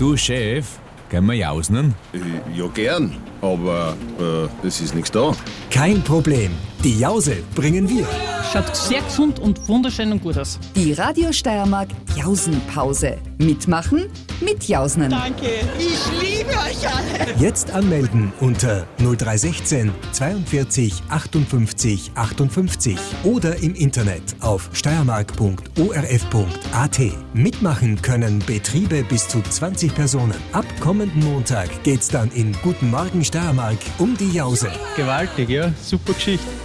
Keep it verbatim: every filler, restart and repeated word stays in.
Du Chef, können wir jausen? Äh, ja, gern, aber äh, es ist nichts da. Kein Problem. Die Jause bringen wir. Schaut sehr gesund und wunderschön und gut aus. Die Radio Steiermark Jausenpause. Mitmachen, mitjausnen. Danke, ich liebe euch alle. Jetzt anmelden unter null drei eins sechs zweiundvierzig achtundfünfzig achtundfünfzig oder im Internet auf steiermark punkt o r f punkt a t. Mitmachen können Betriebe bis zu zwanzig Personen. Ab kommenden Montag geht's dann in Guten Morgen Steiermark um die Jause. Gewaltig, ja, super Geschichte.